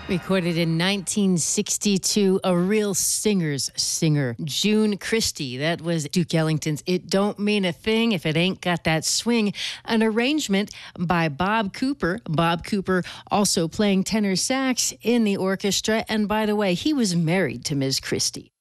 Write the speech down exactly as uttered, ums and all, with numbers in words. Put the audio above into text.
Recorded in nineteen sixty-two, a real singer's singer, June Christy. That was Duke Ellington's It Don't Mean a Thing If It Ain't Got That Swing, an arrangement by Bob Cooper. Bob Cooper also playing tenor sax in the orchestra. And by the way, he was married to Miz Christy.